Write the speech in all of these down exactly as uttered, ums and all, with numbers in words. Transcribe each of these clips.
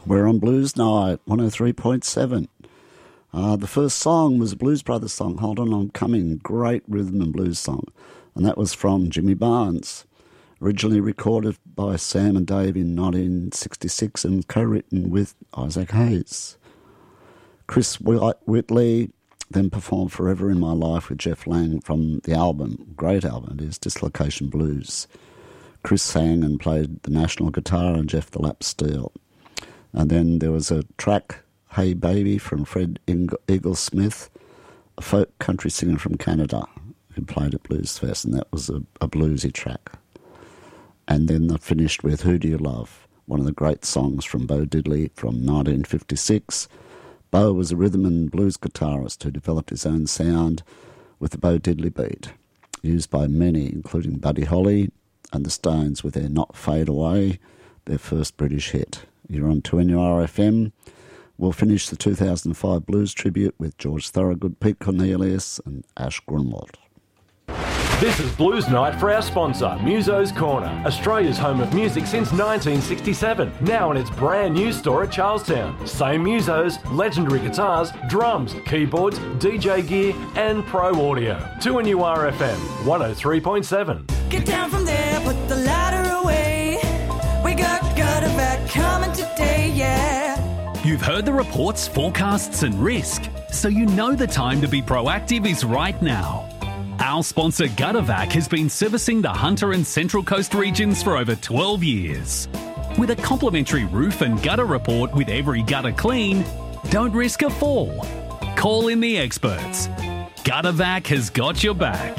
We're on Blues Night, one oh three point seven. Uh, the first song was a Blues Brothers song, Hold On I'm Coming, great rhythm and blues song. And that was from Jimmy Barnes, originally recorded by Sam and Dave in nineteen sixty-six and co-written with Isaac Hayes. Chris Whitley then performed Forever in My Life with Jeff Lang from the album, great album, it is Dislocation Blues. Chris sang and played the national guitar and Jeff the lap steel. And then there was a track, Hey Baby, from Fred Eagle Smith, a folk country singer from Canada who played at Blues Fest, and that was a, a bluesy track. And then they finished with Who Do You Love, one of the great songs from Bo Diddley from nineteen fifty-six. Bo was a rhythm and blues guitarist who developed his own sound with the Bo Diddley beat, used by many, including Buddy Holly and the Stones with their Not Fade Away, their first British hit. You're on two N U R F M. We'll finish the two thousand five Blues Tribute with George Thorogood, Pete Cornelius and Ash Grunwald. This is Blues Night for our sponsor, Muso's Corner, Australia's home of music since nineteen sixty-seven. Now in its brand new store at Charlestown. Same Musos, legendary guitars, drums, keyboards, D J gear and pro audio. two N U R F M, one oh three point seven. Get down from there, put the ladder away. We got gutter back coming today, yeah. You've heard the reports, forecasts and risk, so you know the time to be proactive is right now. Our sponsor Guttervac has been servicing the Hunter and Central Coast regions for over twelve years. With a complimentary roof and gutter report with every gutter clean, don't risk a fall. Call in the experts. Guttervac has got your back.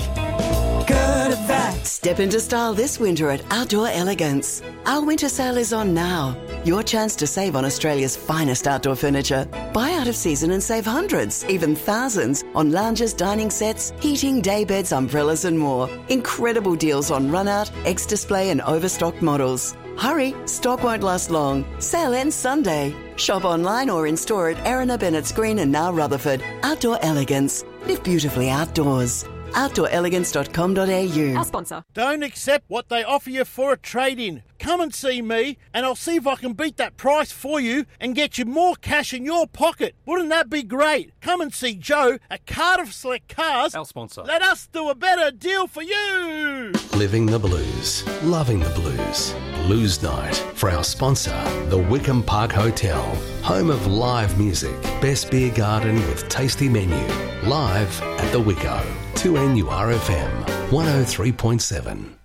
Guttervac. Step into style this winter at Outdoor Elegance. Our winter sale is on now. Your chance to save on Australia's finest outdoor furniture. Buy out of season and save hundreds, even thousands, on lounges, dining sets, heating, daybeds, umbrellas and more. Incredible deals on run-out, ex-display and overstocked models. Hurry, stock won't last long. Sale ends Sunday. Shop online or in store at Erina Bennett's Green and now Rutherford. Outdoor Elegance. Live beautifully outdoors. outdoor elegance dot com dot a u. Our sponsor. Don't accept what they offer you for a trade-in. Come and see me and I'll see if I can beat that price for you and get you more cash in your pocket. Wouldn't that be great? Come and see Joe at Cardiff Select Cars. Our sponsor. Let us do a better deal for you. Living the blues, loving the blues. Blues Night for our sponsor, the Wickham Park Hotel, home of live music, best beer garden with tasty menu. Live at the Wicko. two N U R F M, one oh three point seven.